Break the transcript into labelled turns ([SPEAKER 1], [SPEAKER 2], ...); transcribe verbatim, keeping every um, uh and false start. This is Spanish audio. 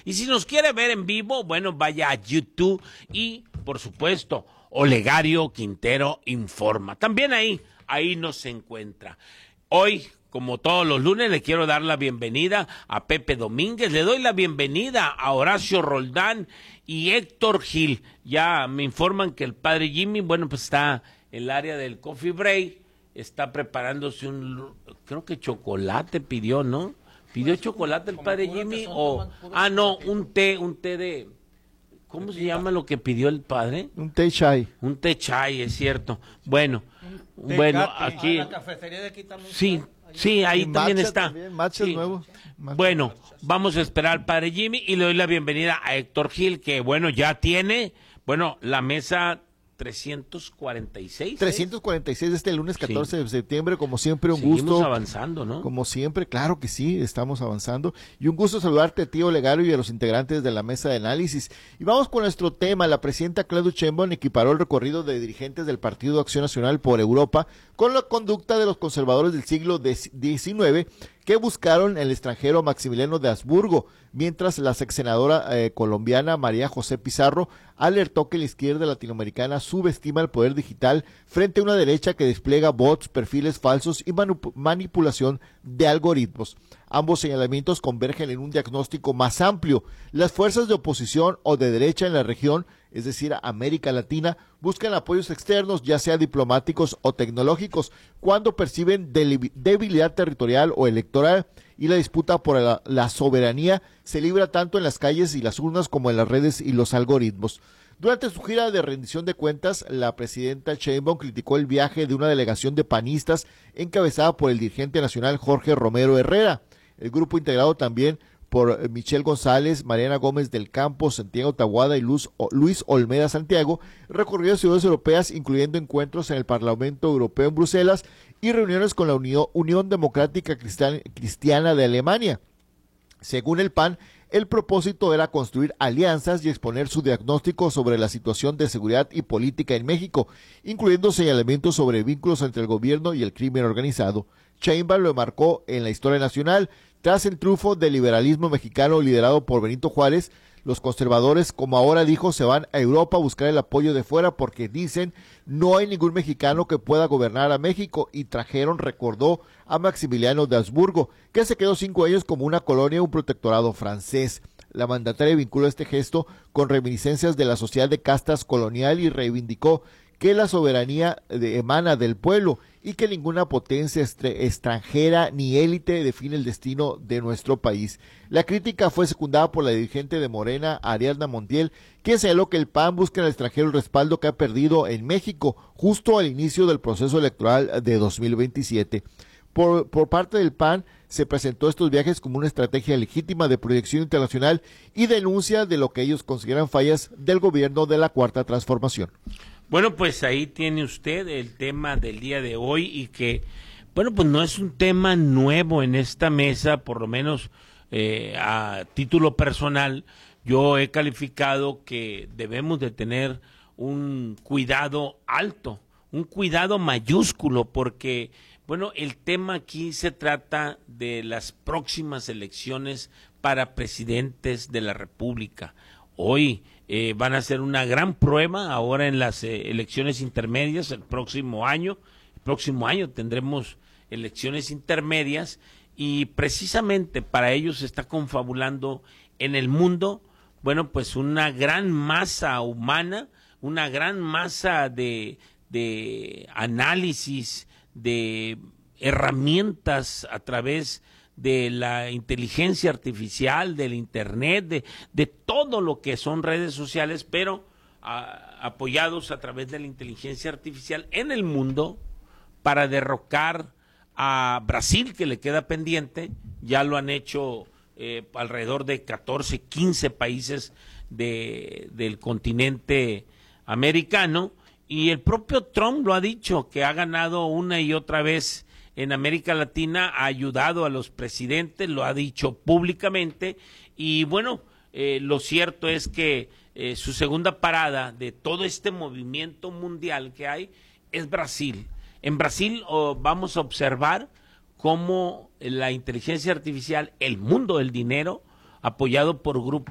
[SPEAKER 1] Y si nos quiere ver en vivo, bueno, vaya a YouTube y, por supuesto, Olegario Quintero Informa. También ahí, ahí nos encuentra. Hoy, como todos los lunes, le quiero dar la bienvenida a Pepe Domínguez, le doy la bienvenida a Horacio Roldán y Héctor Gil. Ya me informan que el padre Jimmy, bueno, pues está en el área del coffee break, está preparándose un, creo que chocolate pidió, ¿no? ¿Pidió chocolate el padre Jimmy o, ah, no, un té, un té de, ¿cómo se llama lo que pidió el padre?
[SPEAKER 2] Un té chai.
[SPEAKER 1] Un té chai, es cierto. Bueno, bueno, aquí.
[SPEAKER 3] La cafetería de aquí también.
[SPEAKER 1] Sí, sí, ahí
[SPEAKER 2] Y
[SPEAKER 1] también
[SPEAKER 2] matcha
[SPEAKER 1] está.
[SPEAKER 2] también, matcha
[SPEAKER 1] Sí.
[SPEAKER 2] nuevo. Matcha.
[SPEAKER 1] Bueno, vamos a esperar al padre Jimmy y le doy la bienvenida a Héctor Gil, que bueno, ya tiene, bueno, la mesa trescientos cuarenta y seis. ¿eh?
[SPEAKER 2] trescientos cuarenta y seis de este lunes catorce de septiembre, como siempre, un
[SPEAKER 1] Seguimos
[SPEAKER 2] gusto.
[SPEAKER 1] avanzando, ¿no?
[SPEAKER 2] Como siempre, claro que sí, estamos avanzando. Y un gusto saludarte, tío Olegario, y a los integrantes de la mesa de análisis. Y vamos con nuestro tema. La presidenta Claudia Sheinbaum equiparó el recorrido de dirigentes del Partido Acción Nacional por Europa con la conducta de los conservadores del siglo diecinueve que buscaron en el extranjero a Maximiliano de Habsburgo, mientras la exsenadora eh, colombiana María José Pizarro alertó que la izquierda latinoamericana subestima el poder digital frente a una derecha que despliega bots, perfiles falsos y manup- manipulación de algoritmos. Ambos señalamientos convergen en un diagnóstico más amplio. Las fuerzas de oposición o de derecha en la región, es decir, América Latina, buscan apoyos externos, ya sea diplomáticos o tecnológicos, cuando perciben debilidad territorial o electoral, y la disputa por la, la soberanía se libra tanto en las calles y las urnas como en las redes y los algoritmos. Durante su gira de rendición de cuentas, la presidenta Sheinbaum criticó el viaje de una delegación de panistas encabezada por el dirigente nacional Jorge Romero Herrera. El grupo, integrado también por Michelle González, Mariana Gómez del Campo, Santiago Taboada y Luz, Luis Olmeda Santiago, recorrió ciudades europeas, incluyendo encuentros en el Parlamento Europeo en Bruselas y reuniones con la Unión, Unión Democrática Cristian, Cristiana de Alemania. Según el P A N, el propósito era construir alianzas y exponer su diagnóstico sobre la situación de seguridad y política en México, incluyendo señalamientos sobre vínculos entre el gobierno y el crimen organizado. Sheinbaum lo marcó en la historia nacional. Tras el triunfo del liberalismo mexicano liderado por Benito Juárez, los conservadores, como ahora dijo, se van a Europa a buscar el apoyo de fuera porque dicen no hay ningún mexicano que pueda gobernar a México, y trajeron, recordó, a Maximiliano de Habsburgo, que se quedó cinco años como una colonia, un protectorado francés. La mandataria vinculó este gesto con reminiscencias de la sociedad de castas colonial y reivindicó que la soberanía de, emana del pueblo y que ninguna potencia estre, extranjera ni élite define el destino de nuestro país. La crítica fue secundada por la dirigente de Morena, Ariadna Montiel, quien señaló que el P A N busca en el extranjero el respaldo que ha perdido en México justo al inicio del proceso electoral de dos mil veintisiete. Por, por parte del P A N se presentó estos viajes como una estrategia legítima de proyección internacional y denuncia de lo que ellos consideran fallas del gobierno de la Cuarta Transformación.
[SPEAKER 1] Bueno, pues ahí tiene usted el tema del día de hoy, y que, bueno, pues no es un tema nuevo en esta mesa, por lo menos eh, a título personal. Yo he calificado que debemos de tener un cuidado alto, un cuidado mayúsculo, porque, bueno, el tema aquí se trata de las próximas elecciones para presidentes de la República. Hoy eh, van a ser una gran prueba ahora en las eh, elecciones intermedias el próximo año. El próximo año tendremos elecciones intermedias, y precisamente para ello se está confabulando en el mundo, bueno, pues una gran masa humana, una gran masa de, de análisis, de herramientas a través de la inteligencia artificial, del internet, de, de todo lo que son redes sociales, pero a, apoyados a través de la inteligencia artificial en el mundo, para derrocar a Brasil, que le queda pendiente. Ya lo han hecho eh, alrededor de catorce, quince países de, del continente americano, y el propio Trump lo ha dicho, que ha ganado una y otra vez en América Latina, ha ayudado a los presidentes, lo ha dicho públicamente, y bueno, eh, lo cierto es que eh, su segunda parada de todo este movimiento mundial que hay es Brasil. En Brasil oh, vamos a observar cómo la inteligencia artificial, el mundo del dinero, apoyado por grupos